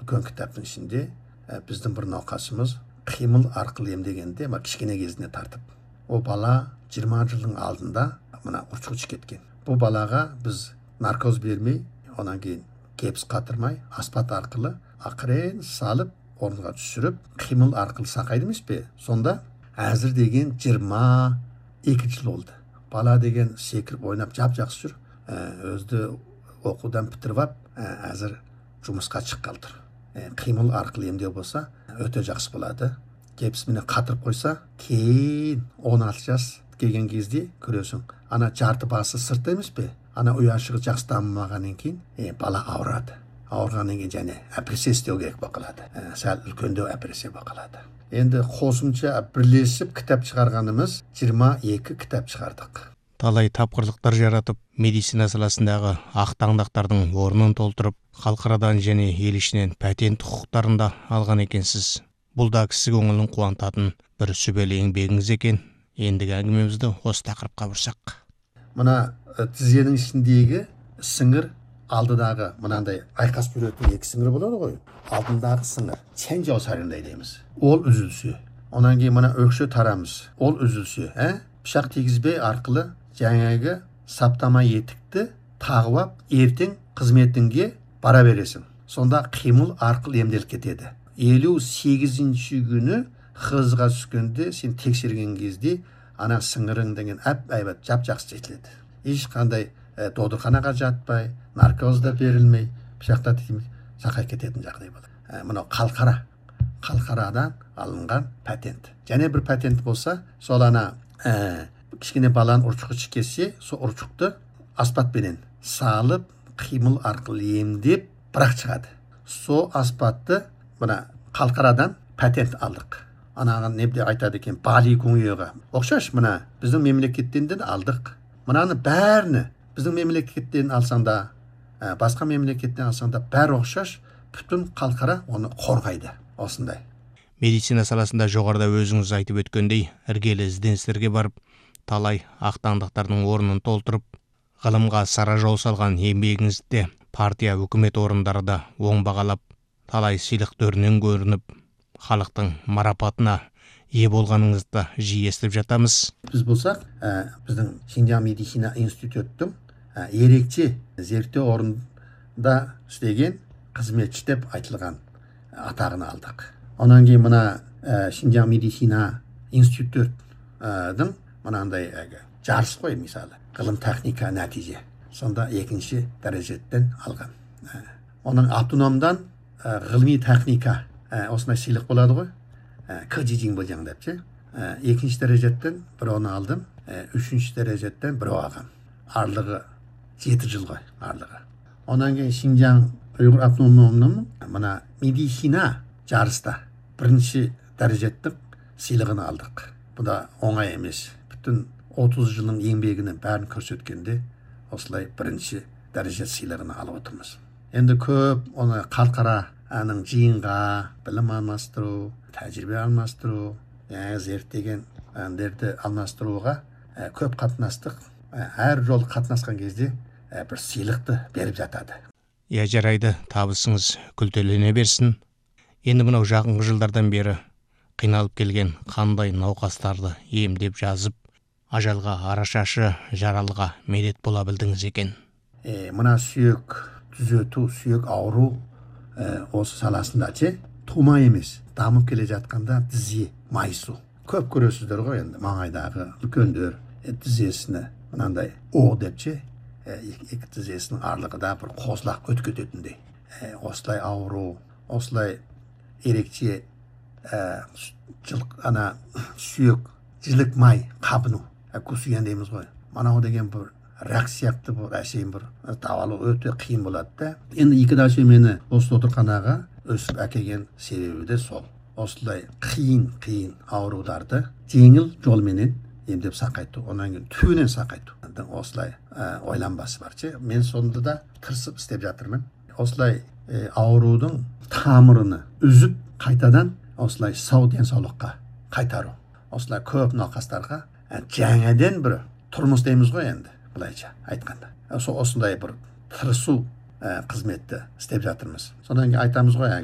үлкен кітаптың ішінде біздің бір науқасымыз қимыл арқылы емдегенде кішкене кезіне тартып. О бала 20 жылдың алдында мына ұрчықшы кеткен. Бұл балаға біз наркоз бермей, онан кейін кепс қатырмай, аспат арқылы ақырын салып, орынға түсіріп, қимыл арқылы сақайды емес пе? Сонда әзір деген 22 жыл болды. Бала деген секіріп ойнап жап-жақсы жүр. Өзді оқудан бітіріп ап, әзір жұмысқа шыққалы тұр. Қимыл арқылы емдеу болса, өте жақсы болады. Кепсімен қатырып қойса, кейін 16 жас келген кезде көресің, ана жарты басы сыртта емес пе? Ана ұяшығы жақсы дамымағаннан кейін бала ауырады. Ауырғаннан кейін және операция істеу керек боқалады. Сәл үлкендеу операция боқалады. Енді қосымша бірлесіп кітап шығарғанымыз 22 кітап шығардық. Талай тапқырлықтар жаратып, медицина саласындағы ақтаңдақтардың орнын толтырып, халықарадан және ел ішінен патент құқықтарында алған екенсіз. Бұл да кісі көңілін қуантатын бір сүбелі еңбегіңіз екен. Ендігі әңгімемізді осы тақырыпқа бұрсақ. Мына тізенің ішіндегі сіңір, алдыдағы мынандай айқас беретін екі сіңір болады ғой. Алдындағы сіңір, ченжау сарындай дейміз. Ол үзілсе. Онан кейін мына өкші тарамыз. Ол үзілсе, пышақ тигізбей арқылы жаңағы саптама етікті тағып ап, ертең қызметіңге бара бересің. Сонда қимыл арқылы емделіп кетеді. 58-ші күні қызға түскенде сен тексерген кезде ана сіңірің деген әп-әйбат жап-жақсы жетіледі. Ешқандай додырханаға жатпай, наркоз да берілмей, пышақта тимей, сақай кететін жағдай болады. Мынау қалқарадан алынған патент. Және бір патент болса, сол ана кішкене баланың ұрчығы келсе, сол ұрчықты аспатпенен салып, қимыл арқылы емдеп, бірақ шығады. Сол аспатты мына қалқарадан патент алдық. Анаған небде айтады екен, Бали көңеуға. Оқшаш, мына біздің мемлекеттен де алдық. Мынаны бәріні біздің мемлекеттен алсаң да, басқа мемлекеттен алсаң да, бәрі оқшаш, бүтін қалқара оны қорғайды. Осындай. Медицина саласында жоғарыда өзіңіз айтып өткендей, іргелі ізденістерге барып, талай ақтаңдақтардың орнын толтырып, ғылымға сара жол салған еңбегіңізде партия өкімет орындары да оң бағалап, талай сыйлық төрінен көрініп, халықтың марапатына ие болғаныңызды жиі естіп жатамыз. Біз болсақ, біздің Шинжаң медицина институттың ерекше зерттеу орнында істеген қызметші деп айтылған атағын алдық. Онан кейін мына Шинжаң медицина институттың мынандай жарыс қой, мысалы, ғылым техника нәтиже. Сонда екінші дәрежеттен алған. Оның автономдан ғылыми техника осындай сыйлық болады ғой. Кыжижин болжаң деп ше. Екінші дәрежеттен бір оны алдым, үшінші дәрежеттен бір алғам. Арлығы 7 жыл ғой, арлығы. Онан кейін Шинжаң Уйғур автономның мына медицина жарыста бірінші дәрежеттің сыйлығын алдық. Бұл да оңай емес. Бүтін 30 жылдың еңбегінің бәрін көрсеткенде осылай бірінші дәреже сыйлығын алып отырмыз. Енді көп оны қалқараның жиынға білім алмастыру, тәжірибе алмастыру, зерттеген әндерді алмастыруға көп қатынастық. Әр жол қатынасқан кезде бір сыйлықты беріп жатады. Жарайды, табысыңыз күлтелене берсін. Енді мынау жақынғы жылдардан бері қиналып келген қандай науқастарды емдеп жазып, ажалға арашашы жаралға медет бола білдіңіз екен. Мына сүйек түзету, сүйек ауру осы саласында тума емес, дамып келе жатқанда тізе майысу. Көп көресіздер ғой енді, маңайдағы үлкендер тізесіне мынандай о деп екі тізесінің арлығыда бір қосылақ өткететіндей. Осылай ауру, осылай ерекше ана сүйек жілік май қабыну, көсіген дейміз ғой. Манау деген бір рак сияқты бір әшейін бір тавалу өте қиын болады да. Енді екі дәше мені осы отырқанаға өсіп әкелген себебі де сол. Осылай қиын ауруларды жеңіл жолменен емдеп сақайту, онан кейін түбінен сақайту. Осылай ойланбасы бар. Мен сонда да тырысып істеп жатырмын. Осылай аурудың тамырыны үзіп қайтадан осылай сау денсаулыққа қайтару. Осылай көп науқастарға жаңадан бір тұрмыс дейміз ғой енді, былайша айтқанда. Осындай бір тырысу қызметті істеп жатырмыз. Содан кейін айтамыз ғой,